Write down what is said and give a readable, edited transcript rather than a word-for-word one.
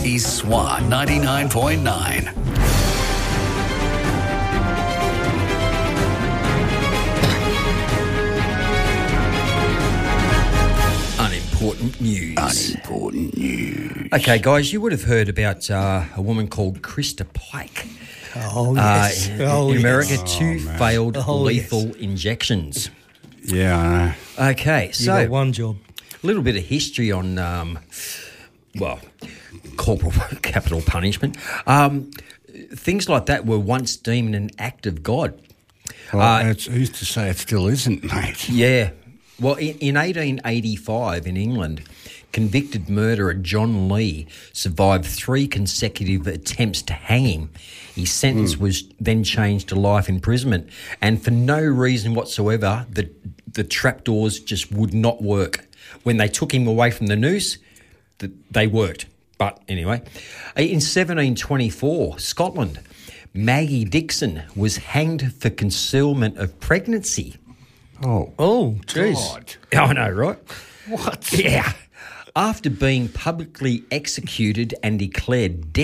is Swan 99.9. Unimportant news. Unimportant news. Okay, guys, you would have heard about a woman called Krista Pike. Oh, yes. In America, two failed Oh, lethal yes. injections. Yeah, I know. Okay, You so got one job. a little bit of history on, corporal capital punishment. Things like that were once deemed an act of God. Well, who's to say it still isn't, mate? Yeah. Well, in 1885 in England, convicted murderer John Lee survived 3 consecutive attempts to hang him. His sentence was then changed to life imprisonment. And for no reason whatsoever, the trapdoors just would not work. When they took him away from the noose, they worked. But anyway, in 1724, Scotland, Maggie Dixon was hanged for concealment of pregnancy. Oh, jeez. God. I know, right? What? Yeah. After being publicly executed and declared dead.